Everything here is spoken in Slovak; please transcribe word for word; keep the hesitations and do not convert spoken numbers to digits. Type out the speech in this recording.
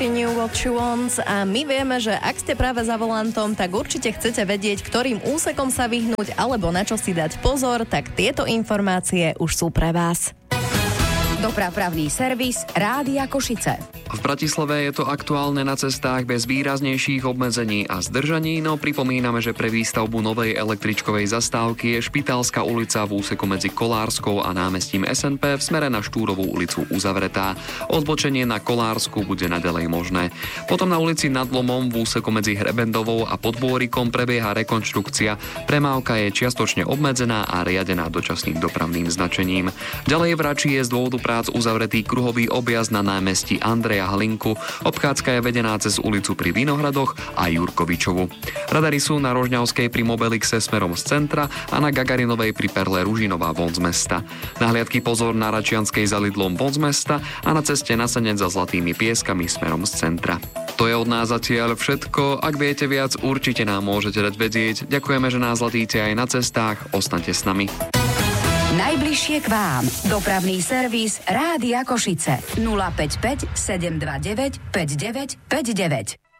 New What You Want a my vieme, že ak ste práve za volantom, tak určite chcete vedieť, ktorým úsekom sa vyhnúť alebo na čo si dať pozor, tak tieto informácie už sú pre vás. Dopravný servis Rádia Košice. V Bratislave je to aktuálne na cestách bez výraznejších obmedzení a zdržaní, no pripomíname, že pre výstavbu novej električkovej zastávky je Špitálska ulica v úseku medzi Kolárskou a námestím es en pé v smere na Štúrovú ulicu uzavretá. Odbočenie na Kolársku bude naďalej možné. Potom na ulici Nad Lomom v úseku medzi Hrebendovou a Podbôrikom prebieha rekonštrukcia. Premávka je čiastočne obmedzená a riadená dočasným dopravným značením. Ďalej v Rači je z dôvodu prác uzavretý kruhový objazd na námestí Andreja Hlinku. Obchádzka je vedená cez ulicu pri Vinohradoch a Jurkovičovu. Radary sú na Rožňavskej pri Mobilixe smerom z centra a na Gagarinovej pri Perle Ružinová von z mesta. Nahliadky pozor na Račianskej za Lidlom von z mesta a na ceste na Senec za Zlatými pieskami smerom z centra. To je od nás zatiaľ všetko. Ak viete viac, určite nám môžete dať vedieť. Ďakujeme, že nás zlatíte aj na cestách. Ostaňte s nami. Najbližšie k vám. Dopravný servis Rádia Košice. nula päť päť sedem dva deväť päť deväť päť deväť.